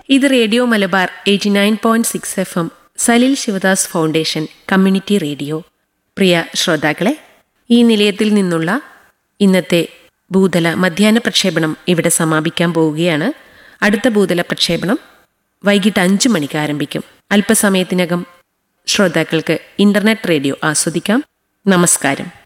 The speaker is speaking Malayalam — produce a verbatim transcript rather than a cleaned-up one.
ഇത് radio Malabar eighty nine point six F M Salil Sivadas foundation community radio. പ്രിയ ശ്രോതാക്കളെ, ഈ നിലയത്തിൽ നിന്നുള്ള ഇന്നത്തെ ഭൂതല മധ്യാഹ്ന പ്രക്ഷേപണം ഇവിടെ സമാപിക്കാൻ പോവുകയാണ്. അടുത്ത ഭൂതല പ്രക്ഷേപണം വൈകിട്ട് അഞ്ചു മണിക്ക് ആരംഭിക്കും. അല്പസമയത്തിനകം ശ്രോതാക്കൾക്ക് ഇന്റർനെറ്റ് റേഡിയോ ആസ്വദിക്കാം. നമസ്കാരം.